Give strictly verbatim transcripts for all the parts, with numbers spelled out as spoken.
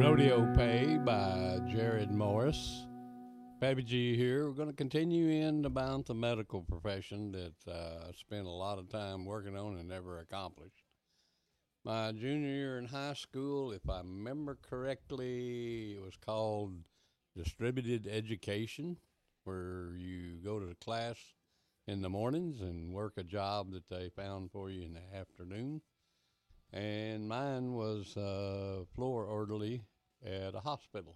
Rodeo Pay by Jared Morris. Pappy G here. We're going to continue in about the medical profession that uh, I spent a lot of time working on and never accomplished. My junior year in high school, if I remember correctly, it was called distributed education, where you go to the class in the mornings and work a job that they found for you in the afternoon. And mine was uh, floor orderly at a hospital.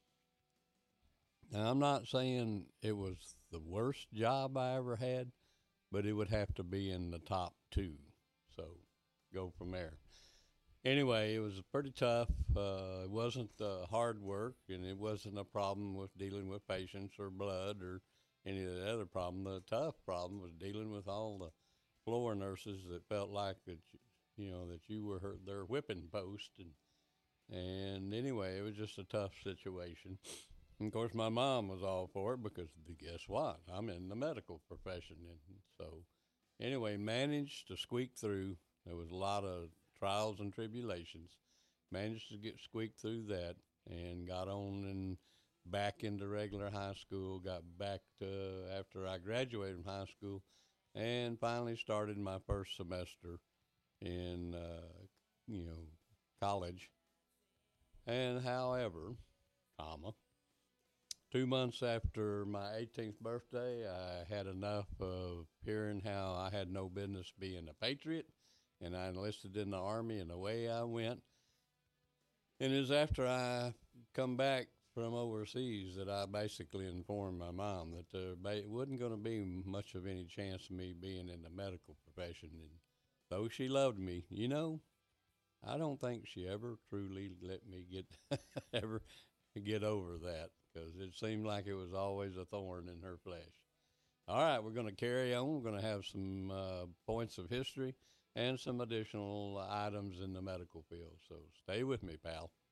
Now, I'm not saying it was the worst job I ever had, but it would have to be in the top two. So go from there. Anyway, it was pretty tough. Uh, it wasn't uh, hard work, and it wasn't a problem with dealing with patients or blood or any of the other problem. The tough problem was dealing with all the floor nurses that felt like that, you know, that you were her, their whipping post, and and anyway, it was just a tough situation. And of course, my mom was all for it because guess what? I'm in the medical profession, and so anyway, managed to squeak through. There was a lot of trials and tribulations. Managed to get squeaked through that, and got on and back into regular high school. Got back to after I graduated from high school, and finally started my first semester in uh, you know college. And however, comma, two months after my eighteenth birthday, I had enough of hearing how I had no business being a patriot, and I enlisted in the Army, and away I went. And it was after I come back from overseas that I basically informed my mom that there ba- wasn't going to be much of any chance of me being in the medical profession. And though she loved me, you know, I don't think she ever truly let me get ever get over that because it seemed like it was always a thorn in her flesh. All right, we're going to carry on. We're going to have some uh, points of history and some additional items in the medical field. So stay with me, pal.